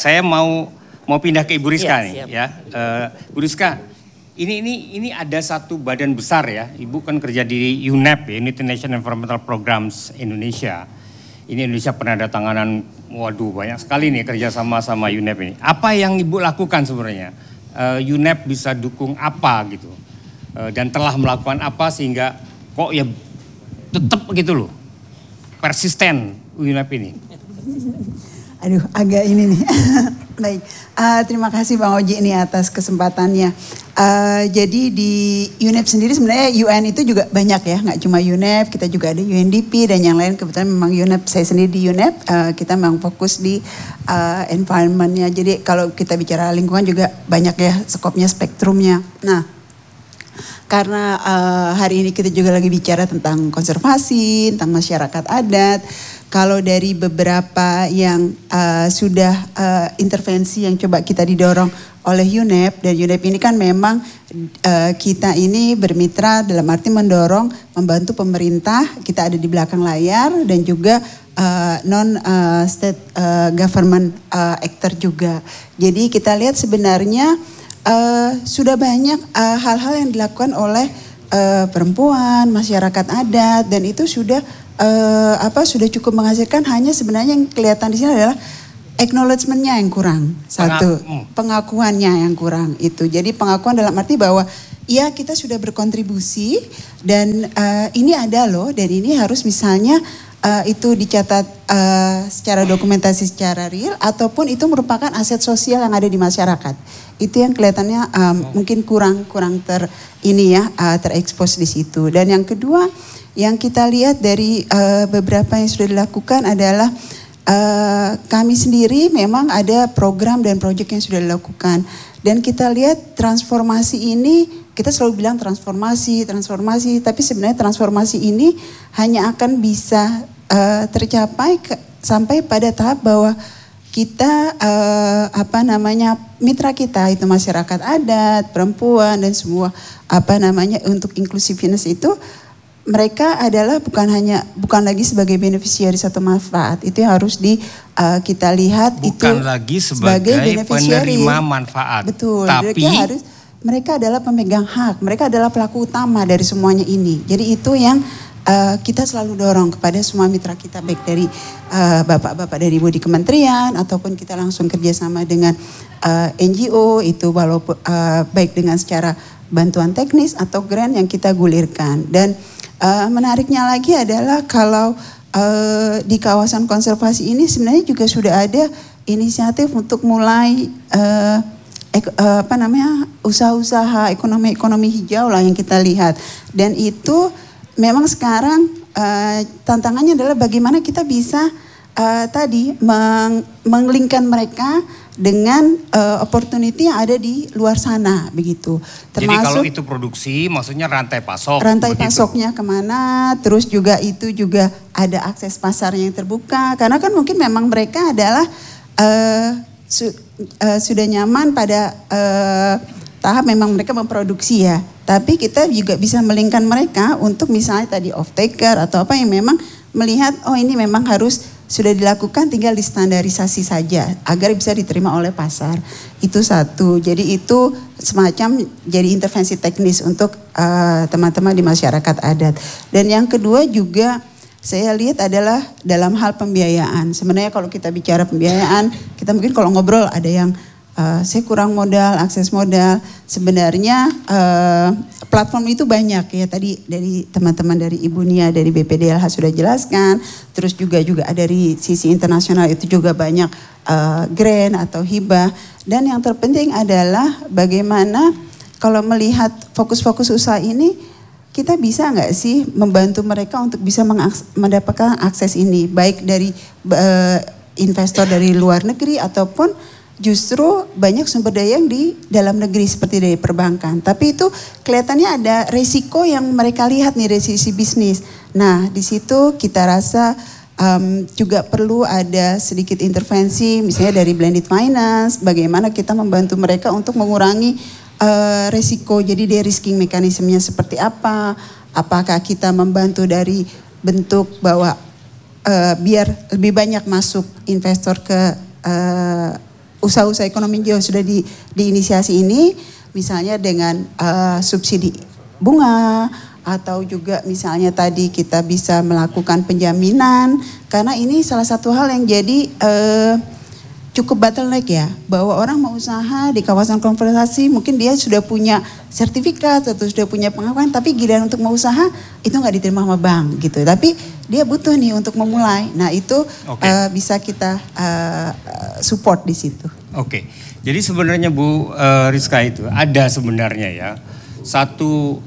saya mau pindah ke Ibu Rizka nih siap. ya. Bu Rizka, ini ada satu badan besar ya. Ibu kan kerja di UNEP ya, United Nations Environmental Programs Indonesia. Ini Indonesia penandatanganan, waduh banyak sekali nih kerja sama UNEP ini. Apa yang Ibu lakukan sebenarnya? UNEP bisa dukung apa gitu? Dan telah melakukan apa sehingga kok ya tetap gitu loh, persisten UNEP ini? Aduh, agak ini nih. Baik, terima kasih Bang Oji ini atas kesempatannya. Jadi di UNEP sendiri sebenarnya UN itu juga banyak ya, nggak cuma UNEP, kita juga ada UNDP dan yang lain. Kebetulan memang UNEP, saya sendiri di UNEP, kita memang fokus di environment-nya. Jadi kalau kita bicara lingkungan juga banyak ya skopnya, spektrumnya. Nah, karena hari ini kita juga lagi bicara tentang konservasi, tentang masyarakat adat. Kalau dari beberapa yang sudah intervensi yang coba kita didorong oleh UNEP, dan UNEP ini kan memang kita ini bermitra dalam arti mendorong, membantu pemerintah, kita ada di belakang layar dan juga non-state government actor juga. Jadi kita lihat sebenarnya sudah banyak hal-hal yang dilakukan oleh perempuan, masyarakat adat, dan itu sudah sudah cukup menghasilkan. Hanya sebenarnya yang kelihatan di sini adalah acknowledgement-nya yang kurang. Satu, pengakuannya yang kurang itu. Jadi pengakuan dalam arti bahwa ya kita sudah berkontribusi dan ini ada loh, dan ini harus misalnya itu dicatat secara dokumentasi secara real, ataupun itu merupakan aset sosial yang ada di masyarakat. Itu yang kelihatannya mungkin kurang terekspos di situ. Dan yang kedua yang kita lihat dari beberapa yang sudah dilakukan adalah kami sendiri memang ada program dan proyek yang sudah dilakukan. Dan kita lihat transformasi ini, kita selalu bilang transformasi, tapi sebenarnya transformasi ini hanya akan bisa tercapai sampai pada tahap bahwa kita mitra kita itu masyarakat adat, perempuan dan semua untuk inclusiveness itu, mereka adalah bukan lagi sebagai beneficiary satu manfaat. Itu yang harus kita lihat, bukan itu lagi sebagai penerima manfaat. Betul. Tapi mereka adalah pemegang hak, mereka adalah pelaku utama dari semuanya ini. Jadi itu yang kita selalu dorong kepada semua mitra kita, baik dari bapak-bapak dari Ibu di kementerian ataupun kita langsung kerjasama dengan NGO itu, walaupun baik dengan secara bantuan teknis atau grant yang kita gulirkan. Dan menariknya lagi adalah kalau di kawasan konservasi ini sebenarnya juga sudah ada inisiatif untuk mulai usaha-usaha ekonomi hijau lah yang kita lihat. Dan itu memang sekarang tantangannya adalah bagaimana kita bisa mengelingkan mereka dengan opportunity yang ada di luar sana begitu. Termasuk, jadi kalau itu produksi maksudnya rantai pasok. Rantai pasoknya kemana, terus juga itu juga ada akses pasar yang terbuka. Karena kan mungkin memang mereka adalah sudah nyaman pada tahap memang mereka memproduksi ya. Tapi kita juga bisa melingkan mereka untuk misalnya tadi off taker atau apa yang memang melihat oh ini memang harus sudah dilakukan, tinggal distandarisasi saja agar bisa diterima oleh pasar. Itu satu. Jadi itu semacam jadi intervensi teknis untuk teman-teman di masyarakat adat. Dan yang kedua juga saya lihat adalah dalam hal pembiayaan. Sebenarnya kalau kita bicara pembiayaan, kita mungkin kalau ngobrol ada yang saya kurang modal, akses modal. Sebenarnya platform itu banyak ya, tadi dari teman-teman dari Ibu Nia dari BPDLH sudah jelaskan. Terus juga ada dari sisi internasional itu juga banyak grant atau hibah. Dan yang terpenting adalah bagaimana kalau melihat fokus-fokus usaha ini, kita bisa nggak sih membantu mereka untuk bisa mendapatkan akses ini, baik dari investor dari luar negeri ataupun justru banyak sumber daya yang di dalam negeri seperti dari perbankan. Tapi itu kelihatannya ada resiko yang mereka lihat nih dari sisi bisnis. Nah di situ kita rasa juga perlu ada sedikit intervensi misalnya dari blended finance. Bagaimana kita membantu mereka untuk mengurangi resiko. Jadi de-risking mekanismenya seperti apa. Apakah kita membantu dari bentuk bahwa biar lebih banyak masuk investor ke usaha-usaha ekonomi yang sudah diinisiasi ini, misalnya dengan subsidi bunga, atau juga misalnya tadi kita bisa melakukan penjaminan, karena ini salah satu hal yang jadi cukup bottleneck ya, bahwa orang mau usaha di kawasan konservasi mungkin dia sudah punya sertifikat atau sudah punya pengakuan, tapi giliran untuk mau usaha itu nggak diterima sama bank gitu, tapi dia butuh nih untuk memulai. Nah itu bisa kita support di situ. Oke, jadi sebenarnya Bu Rizka itu ada sebenarnya ya satu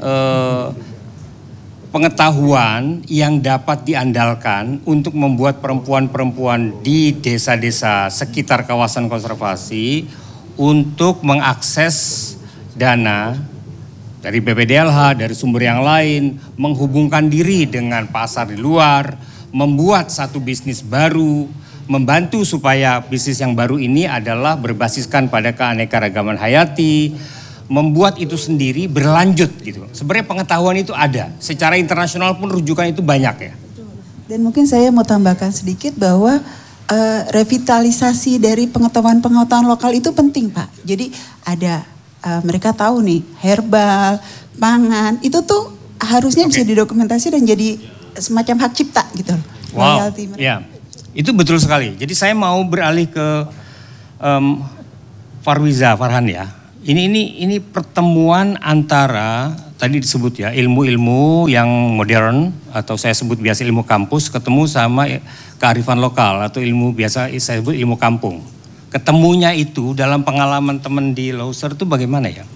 pengetahuan yang dapat diandalkan untuk membuat perempuan-perempuan di desa-desa sekitar kawasan konservasi untuk mengakses dana dari BPDLH, dari sumber yang lain, menghubungkan diri dengan pasar di luar, membuat satu bisnis baru, membantu supaya bisnis yang baru ini adalah berbasiskan pada keanekaragaman hayati, membuat itu sendiri berlanjut gitu. Sebenarnya pengetahuan itu ada, secara internasional pun rujukan itu banyak ya. Dan mungkin saya mau tambahkan sedikit bahwa revitalisasi dari pengetahuan-pengetahuan lokal itu penting Pak. Jadi ada mereka tahu nih herbal, pangan, itu tuh harusnya bisa didokumentasi dan jadi semacam hak cipta gitu. Wow, ya itu betul sekali. Jadi saya mau beralih ke Farhan ya. Ini pertemuan antara tadi disebut ya ilmu-ilmu yang modern atau saya sebut biasa ilmu kampus ketemu sama kearifan lokal atau ilmu biasa saya sebut ilmu kampung. Ketemunya itu dalam pengalaman teman di Loser itu bagaimana ya?